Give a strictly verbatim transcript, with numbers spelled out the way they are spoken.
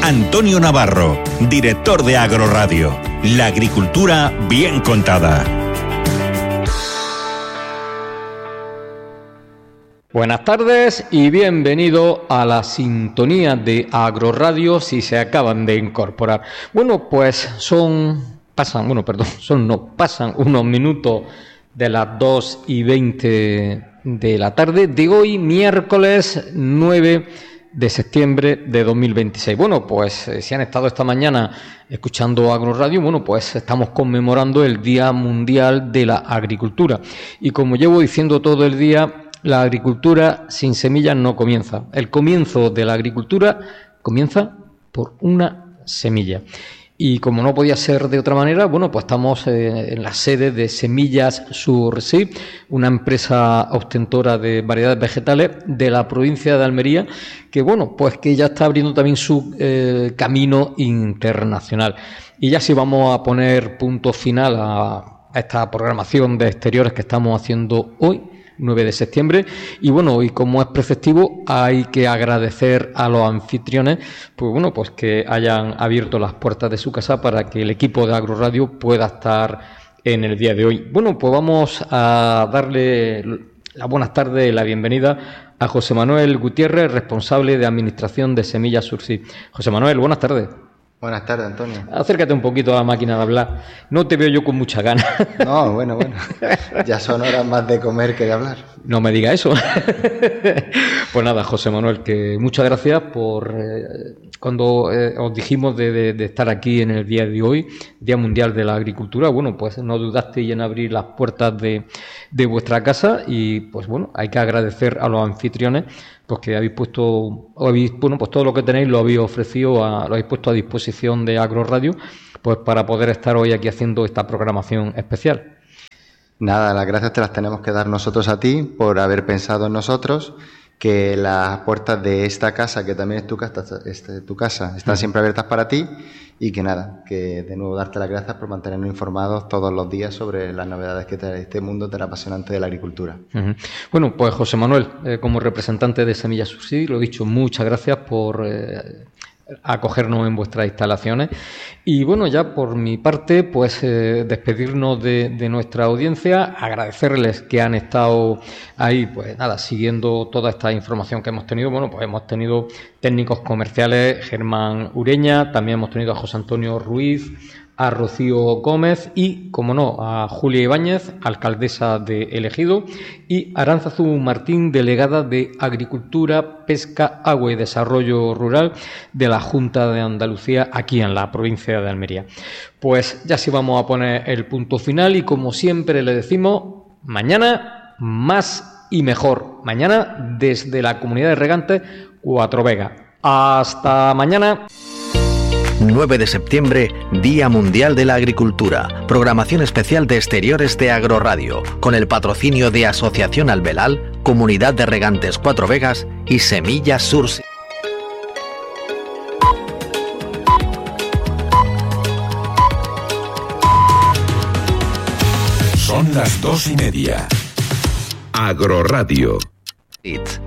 Antonio Navarro, director de Agroradio. La agricultura bien contada. Buenas tardes y bienvenido a la sintonía de Agroradio si se acaban de incorporar. Bueno, pues son, pasan, bueno, perdón, son no, pasan unos minutos de las dos y veinte de la tarde de hoy, miércoles nueve de septiembre de dos mil veintiséis. Bueno, pues eh, si han estado esta mañana escuchando Agroradio, bueno, pues estamos conmemorando el Día Mundial de la Agricultura. Y como llevo diciendo todo el día, la agricultura sin semillas no comienza. El comienzo de la agricultura comienza por una semilla. Y como no podía ser de otra manera, bueno, pues estamos eh, en la sede de Semillas Sursi, una empresa ostentora de variedades vegetales de la provincia de Almería, que bueno, pues que ya está abriendo también su eh, camino internacional. Y ya sí vamos a poner punto final a, a esta programación de exteriores que estamos haciendo hoy, nueve de septiembre, y bueno, y como es preceptivo, hay que agradecer a los anfitriones, pues bueno, pues que hayan abierto las puertas de su casa para que el equipo de Agroradio pueda estar en el día de hoy. Bueno, pues vamos a darle las buenas tardes y la bienvenida a José Manuel Gutiérrez, responsable de Administración de Semillas Sursi. José Manuel, buenas tardes. Buenas tardes, Antonio. Acércate un poquito a la máquina de hablar. No te veo yo con mucha ganas. No, bueno, bueno. Ya son horas más de comer que de hablar. No me diga eso. Pues nada, José Manuel, que muchas gracias por eh, cuando eh, os dijimos de, de, de estar aquí en el día de hoy, Día Mundial de la Agricultura. Bueno, pues no dudasteis en abrir las puertas de, de vuestra casa y pues bueno, hay que agradecer a los anfitriones porque habéis puesto, habéis, bueno, pues todo lo que tenéis lo habéis ofrecido, a, lo habéis puesto a disposición de Agroradio, pues para poder estar hoy aquí haciendo esta programación especial. Nada, las gracias te las tenemos que dar nosotros a ti por haber pensado en nosotros, que las puertas de esta casa, que también es tu casa, este, tu casa están siempre abiertas para ti, y que nada, que de nuevo darte las gracias por mantenernos informados todos los días sobre las novedades que trae este mundo tan apasionante de la agricultura. Uh-huh. Bueno, pues José Manuel, eh, como representante de Semillas Sursi, lo he dicho, muchas gracias por eh, acogernos en vuestras instalaciones. Y bueno, ya por mi parte, pues eh, despedirnos de, de nuestra audiencia, agradecerles que han estado ahí, pues nada, siguiendo toda esta información que hemos tenido. Bueno, pues hemos tenido técnicos comerciales, Germán Ureña, también hemos tenido a José Antonio Ruiz, a Rocío Gómez y, como no, a Julia Ibáñez, alcaldesa de El Ejido, y Aránzazu Martín, delegada de Agricultura, Pesca, Agua y Desarrollo Rural de la Junta de Andalucía, aquí en la provincia de Almería. Pues ya sí vamos a poner el punto final y, como siempre le decimos, mañana más y mejor. Mañana desde la Comunidad de Regantes Cuatro Vegas. Hasta mañana. nueve de septiembre, Día Mundial de la Agricultura. Programación especial de exteriores de Agroradio, con el patrocinio de Asociación Albelal, Comunidad de Regantes Cuatro Vegas y Semillas Sursi. Son las dos y media. Agroradio. It's